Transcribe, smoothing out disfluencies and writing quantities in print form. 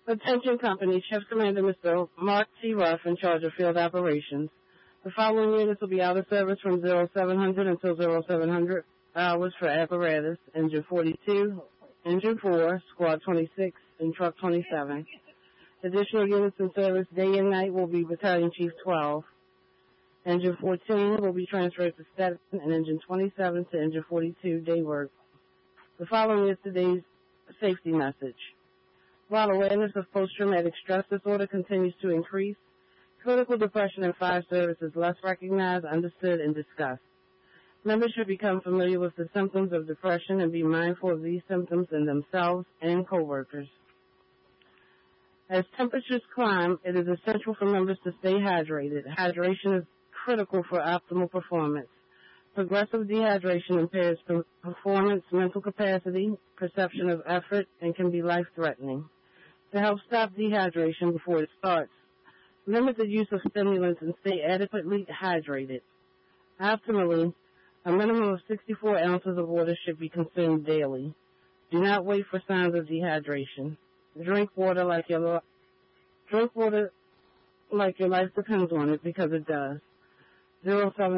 Attention company, Chief Commander Mr. Mark T. Ruff in charge of field operations. The following units will be out of service from 0700 until 0700 hours for apparatus, Engine 42, Engine 4, Squad 26, and Truck 27. Additional units in service day and night will be Battalion Chief 12. Engine 14 will be transferred to Stetson, and Engine 27 to Engine 42 day work. The following is today's safety message. While awareness of post-traumatic stress disorder continues to increase, clinical depression in fire service is less recognized, understood, and discussed. Members should become familiar with the symptoms of depression and be mindful of these symptoms in themselves and coworkers. As temperatures climb, it is essential for members to stay hydrated. Hydration is critical for optimal performance. Progressive dehydration impairs performance, mental capacity, perception of effort, and can be life-threatening. To help stop dehydration before it starts, limit the use of stimulants and stay adequately hydrated. Optimally, a minimum of 64 ounces of water should be consumed daily. Do not wait for signs of dehydration. Drink water like your life depends on it, because it does. 07